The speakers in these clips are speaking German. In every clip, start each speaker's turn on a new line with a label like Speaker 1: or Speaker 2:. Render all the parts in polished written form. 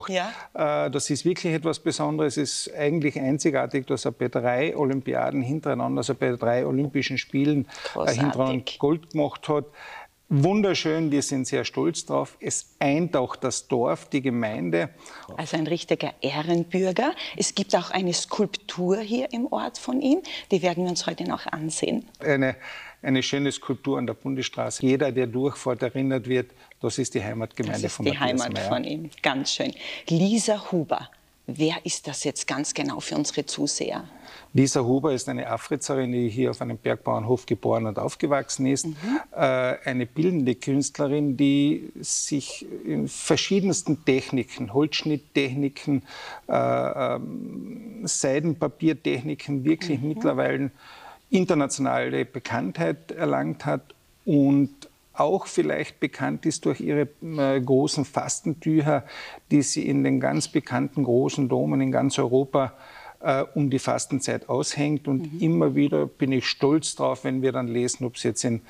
Speaker 1: Ja.
Speaker 2: Das ist wirklich etwas Besonderes. Es ist eigentlich einzigartig, dass er bei 3 Olympiaden hintereinander, also bei 3 Olympischen Spielen hintereinander Gold gemacht hat. Wunderschön, wir sind sehr stolz drauf. Es eint auch das Dorf, die Gemeinde.
Speaker 1: Also ein richtiger Ehrenbürger. Es gibt auch eine Skulptur hier im Ort von ihm. Die werden wir uns heute noch ansehen.
Speaker 2: Eine schöne Skulptur an der Bundesstraße. Jeder, der durchfährt, erinnert wird, das ist die Heimatgemeinde von Matthias Mayr.
Speaker 1: Das ist die Heimat von ihm, ganz schön. Lisa Huber, wer ist das jetzt ganz genau für unsere Zuseher?
Speaker 2: Lisa Huber ist eine Afrizerin, die hier auf einem Bergbauernhof geboren und aufgewachsen ist. Eine bildende Künstlerin, die sich in verschiedensten Techniken, Holzschnitttechniken, Seidenpapiertechniken wirklich mittlerweile internationale Bekanntheit erlangt hat und auch vielleicht bekannt ist durch ihre großen Fastentücher, die sie in den ganz bekannten großen Domen in ganz Europa um die Fastenzeit aushängt. Und immer wieder bin ich stolz drauf, wenn wir dann lesen, ob es jetzt in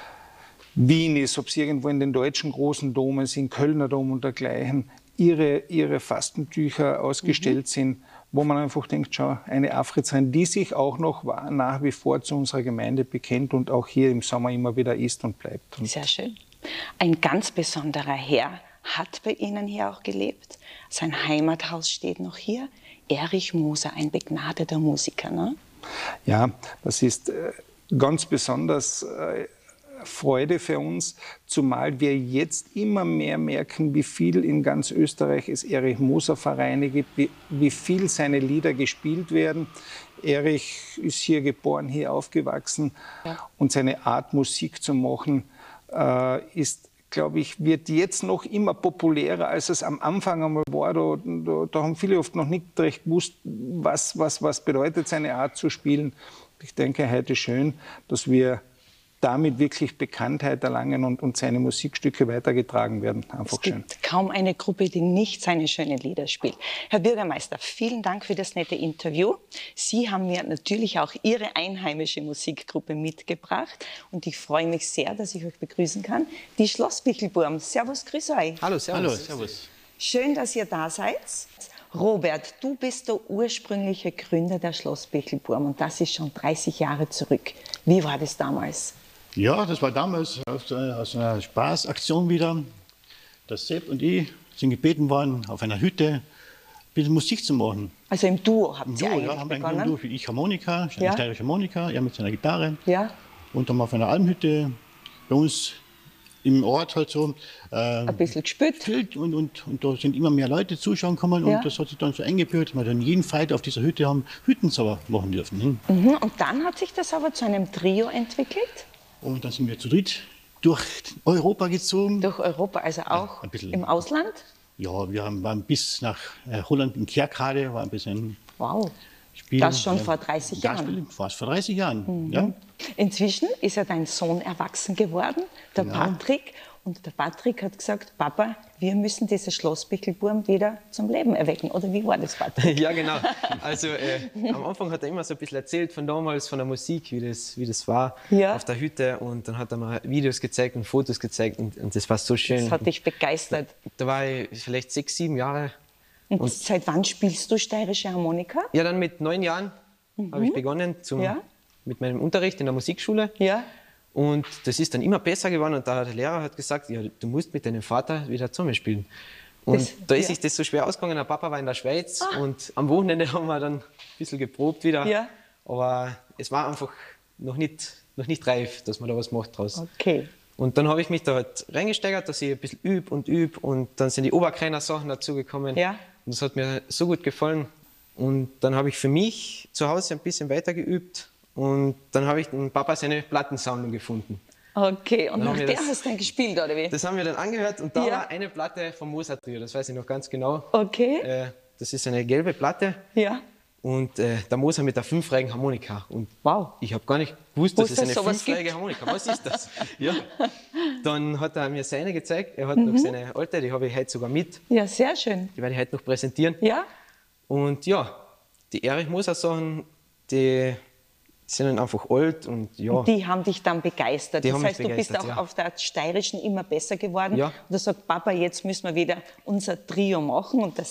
Speaker 2: Wien ist, ob es irgendwo in den deutschen großen Domen sind, Kölner Dom und dergleichen, ihre Fastentücher ausgestellt sind, wo man einfach denkt, schau, eine Afrizerin, die sich auch noch nach wie vor zu unserer Gemeinde bekennt und auch hier im Sommer immer wieder ist und bleibt.
Speaker 1: Sehr schön. Ein ganz besonderer Herr hat bei Ihnen hier auch gelebt. Sein Heimathaus steht noch hier. Erich Moser, ein begnadeter Musiker, ne?
Speaker 2: Ja, das ist ganz besonders Freude für uns, zumal wir jetzt immer mehr merken, wie viel in ganz Österreich es Erich-Moser-Vereine gibt, wie viel seine Lieder gespielt werden. Erich ist hier geboren, hier aufgewachsen und seine Art, Musik zu machen, ist, glaube ich, wird jetzt noch immer populärer, als es am Anfang einmal war. Da haben viele oft noch nicht recht gewusst, was bedeutet seine Art zu spielen. Ich denke, heute schön, dass wir damit wirklich Bekanntheit erlangen und seine Musikstücke weitergetragen werden. Einfach schön.
Speaker 1: Es gibt kaum eine Gruppe, die nicht seine schönen Lieder spielt. Herr Bürgermeister, vielen Dank für das nette Interview. Sie haben mir natürlich auch Ihre einheimische Musikgruppe mitgebracht und ich freue mich sehr, dass ich euch begrüßen kann. Die Schloss Bichelburm. Servus, grüß euch.
Speaker 3: Hallo, servus. Hallo, servus.
Speaker 1: Schön, dass ihr da seid. Robert, du bist der ursprüngliche Gründer der Schloss Bichelburm und das ist schon 30 Jahre zurück. Wie war das damals?
Speaker 3: Ja, das war damals aus einer Spaßaktion wieder. Der Sepp und ich sind gebeten worden, auf einer Hütte ein bisschen Musik zu machen.
Speaker 1: Also im Duo habt ihr eigentlich
Speaker 3: haben
Speaker 1: begonnen?
Speaker 3: Im Duo. Ich Harmonika, eine steirische Harmonika, er mit seiner Gitarre.
Speaker 1: Ja.
Speaker 3: Und dann auf einer Almhütte bei uns im Ort halt so.
Speaker 1: Ein bisschen gespielt.
Speaker 3: Und da sind immer mehr Leute zuschauen gekommen und das hat sich dann so eingebürgt, dass wir dann jeden Freitag auf dieser Hütte haben Hüttensauber machen dürfen.
Speaker 1: Und dann hat sich das aber zu einem Trio entwickelt?
Speaker 3: Und dann sind wir zu dritt durch Europa gezogen.
Speaker 1: Durch Europa, also auch im Ausland?
Speaker 3: Ja, wir waren bis nach Holland in Kerkrade, war ein bisschen
Speaker 1: Spielen. Das schon vor 30 Jahren?
Speaker 3: Fast vor 30 Jahren, ja.
Speaker 1: Inzwischen ist ja dein Sohn erwachsen geworden, der Patrick. Und der Patrick hat gesagt, Papa, wir müssen dieses Schloss Bichelburm wieder zum Leben erwecken. Oder wie war das, Patrick?
Speaker 4: Ja, genau. Also am Anfang hat er immer so ein bisschen erzählt von damals, von der Musik, wie das war auf der Hütte. Und dann hat er mir Videos gezeigt und Fotos gezeigt und das war so schön.
Speaker 1: Das hat dich begeistert.
Speaker 4: Da war ich vielleicht 6, 7 Jahre.
Speaker 1: Und seit wann spielst du steirische Harmonika?
Speaker 4: Ja, dann mit 9 Jahren habe ich begonnen mit meinem Unterricht in der Musikschule.
Speaker 1: Ja.
Speaker 4: Und das ist dann immer besser geworden und der Lehrer hat gesagt, ja, du musst mit deinem Vater wieder zusammenspielen. Und da ist sich das so schwer ausgegangen. Der Papa war in der Schweiz und am Wochenende haben wir dann ein bisschen geprobt wieder.
Speaker 1: Ja.
Speaker 4: Aber es war einfach noch nicht reif, dass man da was macht draus.
Speaker 1: Okay.
Speaker 4: Und dann habe ich mich da halt reingesteigert, dass ich ein bisschen übe und dann sind die Oberkreiner Sachen dazugekommen.
Speaker 1: Ja.
Speaker 4: Und das hat mir so gut gefallen. Und dann habe ich für mich zu Hause ein bisschen weiter geübt. Und dann habe ich den Papa seine Plattensammlung gefunden.
Speaker 1: Okay, und nach der hast du dann gespielt, oder wie?
Speaker 4: Das haben wir dann angehört und da war eine Platte vom Moser Trio, das weiß ich noch ganz genau.
Speaker 1: Okay.
Speaker 4: Das ist eine gelbe Platte.
Speaker 1: Ja.
Speaker 4: Und der Moser mit der 5-reihigen Harmonika. Und ich habe gar nicht gewusst, dass es eine 5-reihige Harmonika. Was ist das? Ja. Dann hat er mir seine gezeigt. Er hat noch seine alte, die habe ich heute sogar mit.
Speaker 1: Ja, sehr schön.
Speaker 4: Die werde ich heute noch präsentieren.
Speaker 1: Ja.
Speaker 4: Und ja, die Erich Moser Sachen, die sind dann einfach alt und
Speaker 1: Und die haben dich dann begeistert. Das heißt, du bist auch
Speaker 4: ja.
Speaker 1: auf der Steirischen immer besser geworden.
Speaker 4: Ja.
Speaker 1: Und da sagt Papa, jetzt müssen wir wieder unser Trio machen. Und das